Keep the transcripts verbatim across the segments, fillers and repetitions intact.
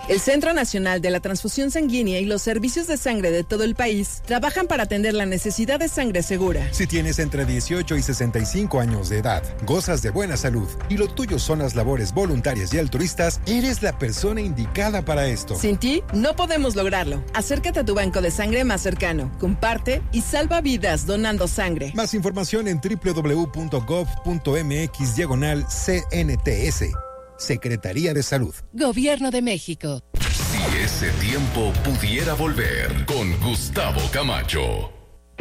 El Centro Nacional de la Transfusión Sanguínea y los servicios de sangre de todo el país trabajan para atender la necesidad de sangre segura. Si tienes entre dieciocho y sesenta y cinco años de edad, gozas de buena salud y lo tuyo son las labores voluntarias y altruistas, eres la persona indicada para esto. Sin ti, no podemos lograrlo. Acércate a tu banco de sangre más cercano, comparte y salva vidas donando sangre. Más información en doble u doble u doble u punto gov punto eme equis diagonal C N T S. Secretaría de Salud. Gobierno de México. Si ese tiempo pudiera volver, con Gustavo Camacho.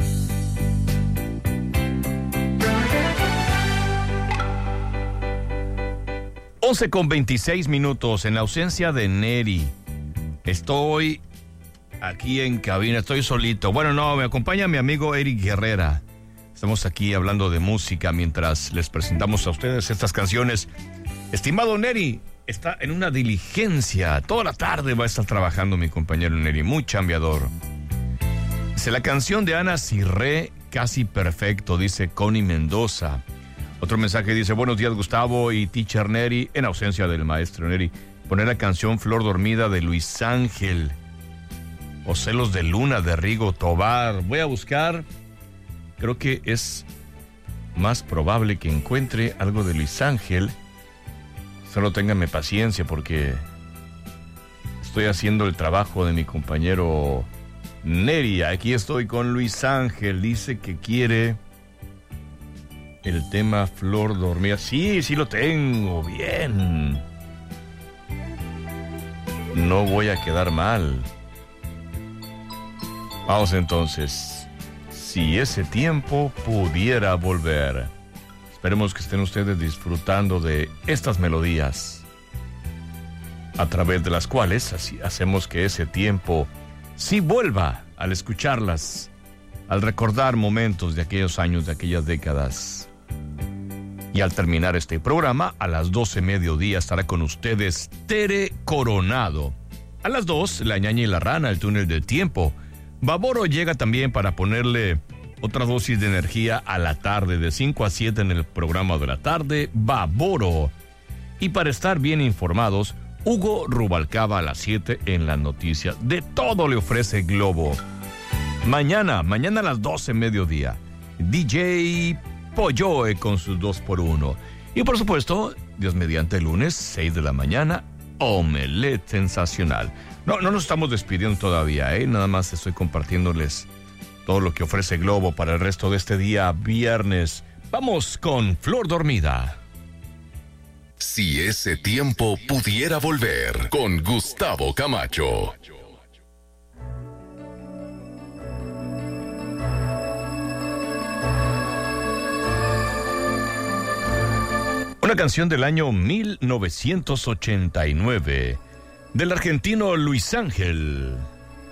once con veintiséis minutos, en la ausencia de Neri. Estoy aquí en cabina, estoy solito. Bueno, no, me acompaña mi amigo Eric Guerrera. Estamos aquí hablando de música mientras les presentamos a ustedes estas canciones. Estimado Neri, está en una diligencia. Toda la tarde va a estar trabajando mi compañero Neri, muy chambeador. Dice, la canción de Ana Cirré, Casi Perfecto, dice Connie Mendoza. Otro mensaje dice, buenos días Gustavo y Teacher Neri, en ausencia del maestro Neri. Poner la canción Flor Dormida de Luis Ángel. O Celos de Luna de Rigo Tobar. Voy a buscar, creo que es más probable que encuentre algo de Luis Ángel. Solo ténganme paciencia porque estoy haciendo el trabajo de mi compañero Neri. Aquí estoy con Luis Ángel. Dice que quiere el tema Flor Dormida. Sí, sí lo tengo. Bien. No voy a quedar mal. Vamos entonces. Si ese tiempo pudiera volver. Esperemos que estén ustedes disfrutando de estas melodías, a través de las cuales así hacemos que ese tiempo sí vuelva al escucharlas, al recordar momentos de aquellos años, de aquellas décadas. Y al terminar este programa, a las doce mediodía estará con ustedes Tere Coronado. A las dos, La Ñaña y la Rana, el túnel del tiempo. Baboro llega también para ponerle otra dosis de energía a la tarde, de cinco a siete en el programa de la tarde, Baboro. Y para estar bien informados, Hugo Rubalcaba a las siete en las noticias. De todo le ofrece Globo. Mañana, mañana a las doce mediodía, D J Polloe con sus dos por uno. Y por supuesto, Dios mediante, el lunes, seis de la mañana, Omelette Sensacional. No, no nos estamos despidiendo todavía, ¿eh? Nada más estoy compartiéndoles todo lo que ofrece Globo para el resto de este día viernes. Vamos con Flor Dormida. Si ese tiempo pudiera volver, con Gustavo Camacho. Una canción del año mil novecientos ochenta y nueve, del argentino Luis Ángel.